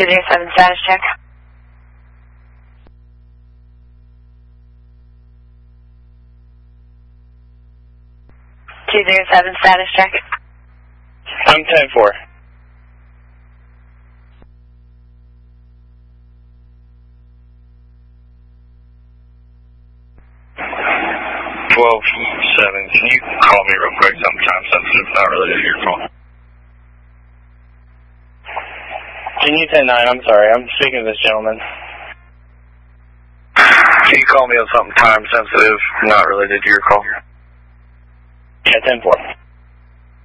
207 status check. Status check. I'm 10-4. Can you call me real quick? Sometimes sensitive, not related to your call. Can you 10-9? I'm sorry, I'm speaking to this gentleman. Can you call me on something time sensitive, not related to your call? Yeah, 10-4.